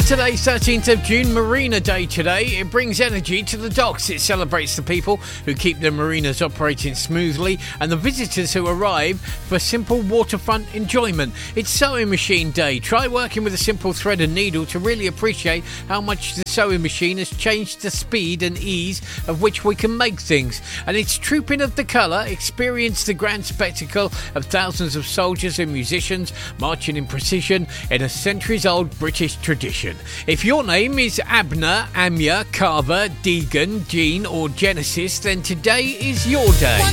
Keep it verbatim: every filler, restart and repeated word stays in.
Today's thirteenth of June, Marina Day today. It brings energy to the docks. It celebrates the people who keep the marinas operating smoothly and the visitors who arrive for simple waterfront enjoyment. It's Sewing Machine Day. Try working with a simple thread and needle to really appreciate how much the sewing machine has changed the speed and ease of which we can make things. And it's Trooping of the Colour. Experience the grand spectacle of thousands of soldiers and musicians marching in precision in a centuries-old British tradition. If your name is Abner, Amya, Carver, Deegan, Jean or Genesis, then today is your day.